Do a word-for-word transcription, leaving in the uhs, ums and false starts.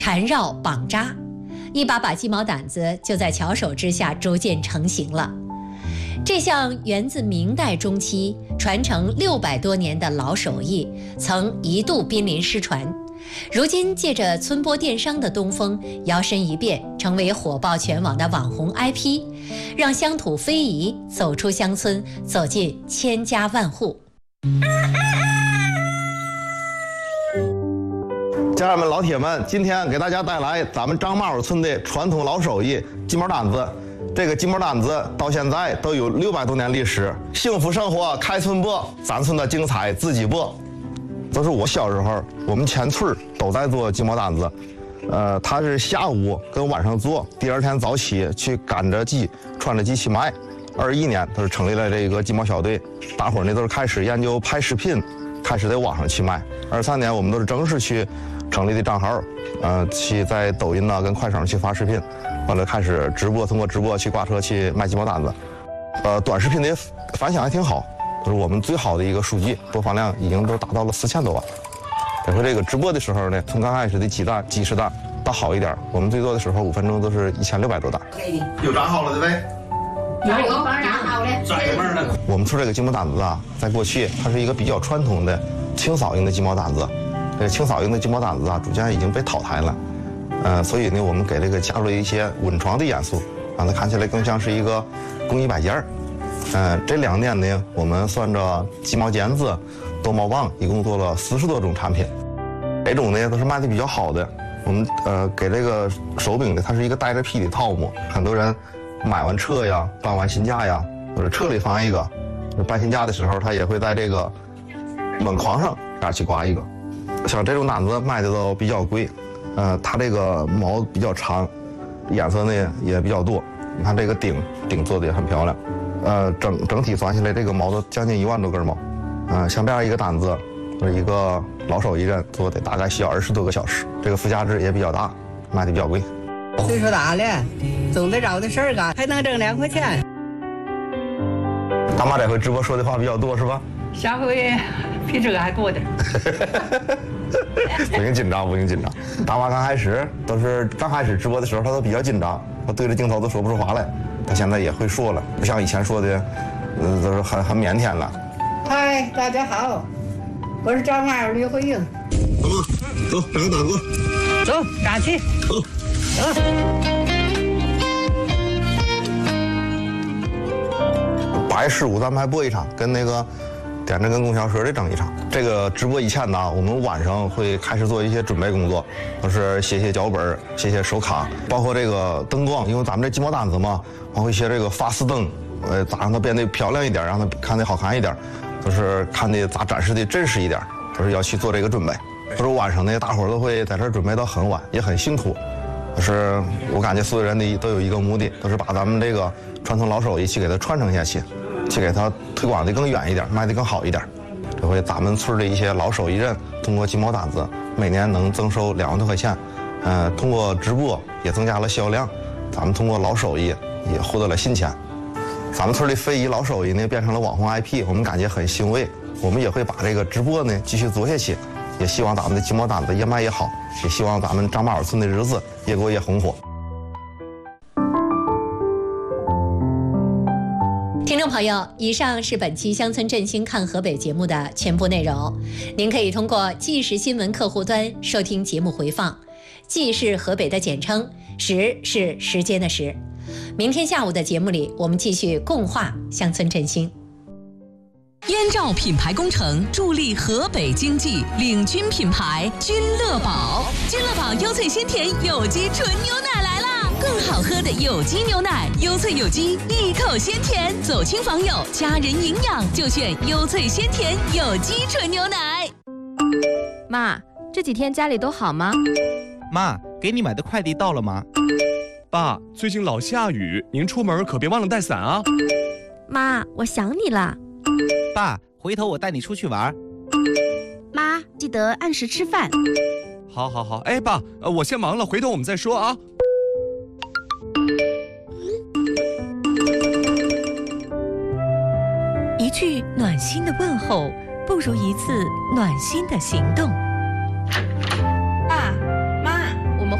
缠绕绑扎，一把把鸡毛掸子就在巧手之下逐渐成型了。这项源自明代中期、传承六百多年的老手艺，曾一度濒临失传。如今借着村播电商的东风，摇身一变成为火爆全网的网红 I P， 让乡土非遗走出乡村，走进千家万户。 家人们、老铁们，今天给大家带来咱们张马尾村的传统老手艺鸡毛掸子。这个鸡毛掸子到现在都有六百多年历史，幸福生活开村播，咱村的精彩自己播。都是我小时候，我们全村都在做鸡毛掸子，呃，他是下午跟晚上做，第二天早起去赶着鸡，穿着鸡去卖。二一年，他是成立了这个鸡毛小队，大伙儿呢都是开始研究拍视频，开始在网上去卖。二三年，我们都是正式去成立的账号，呃，去在抖音呢跟快手上去发视频，完了开始直播，通过直播去挂车去卖鸡毛掸子，呃，短视频的反响还挺好。就是我们最好的一个数据，播放量已经都达到了四千多万。这回这个直播的时候呢，从刚开始的几单、几十单到好一点，我们最多的时候五分钟都是一千六百多单。有长好了的呗？ 有有长好的。 长什么样的？我们村这个鸡毛掸子啊，在过去它是一个比较传统的清扫用的鸡毛掸子。这个清扫用的鸡毛掸子啊，逐渐已经被淘汰了。呃，所以呢，我们给这个加入了一些文创的元素，让它看起来更像是一个工艺摆件儿。嗯、呃，这两年呢，我们算着鸡毛毽子、逗猫棒，一共做了四十多种产品。这种呢都是卖的比较好的。我们呃给这个手柄呢，它是一个带着皮的套木，很多人买完车呀、搬完新家呀，或者车里放一个，搬新家的时候，他也会在这个门框上这样去挂一个。像这种掸子卖的都比较贵，呃，它这个毛比较长，颜色呢也比较多。你看这个顶顶做的也很漂亮。呃，整整体算下来，这个毛都将近一万多根毛。呃，像这样一个掸子，一个老手艺人做的大概需要二十多个小时，这个附加值也比较大，卖的比较贵。 岁数大了，总得找点事儿干，还能挣两块钱。 大妈这回直播说的话比较多是吧？ 下回比这个还多点。 不用紧张，不用紧张。大妈刚开始都是刚开始直播的时候，她都比较紧张，她对着镜头都说不出话来。她现在也会说了，不像以前说的，呃，都是很很腼腆了。 嗨，大家好，我是张马吕慧英。 走，走，打个掸子。 走，站起。 走， 走。 八月十五咱们还播一场，跟那个点着跟供销社的整一场。这个直播以前呢，我们晚上会开始做一些准备工作，都是写写脚本、写写手卡，包括这个灯光，因为咱们这鸡毛掸子嘛，包括一些这个发丝灯，呃，咋让它变得漂亮一点，让它看得好看一点，都是看的咋展示的真实一点，都是要去做这个准备。都是晚上呢，大伙儿都会在这儿准备到很晚，也很辛苦。就是我感觉所有人的都有一个目的，都是把咱们这个传统老手艺去给它传承下去，去给它推广的更远一点，卖的更好一点。这回咱们村的一些老手艺人通过鸡毛掸子，每年能增收两万多块钱。呃，通过直播也增加了销量，咱们通过老手艺也获得了新钱。咱们村的非遗老手艺呢变成了网红 I P， 我们感觉很欣慰。我们也会把这个直播呢继续做下去，也希望咱们的鸡毛掸子越卖越好，也希望咱们张马尾村的日子越过越红火。 听众朋友，以上是本期乡村振兴看河北节目的全部内容。您可以通过即时新闻客户端收听节目回放。即是河北的简称，时是时间的时。明天下午的节目里，我们继续共话乡村振兴。 燕赵品牌工程助力河北经济，领军品牌君乐宝。君乐宝优萃鲜甜有机纯牛奶来啦！更好喝的有机牛奶，优萃有机，一口鲜甜。走亲访友，家人营养就选优萃鲜甜有机纯牛奶。 妈，这几天家里都好吗？ 妈，给你买的快递到了吗？ 爸，最近老下雨，您出门可别忘了带伞啊。 妈，我想你了。 爸，回头我带你出去玩。 妈，记得按时吃饭。 好好好，哎，爸，呃，我先忙了，回头我们再说啊。 一句暖心的问候，不如一次暖心的行动。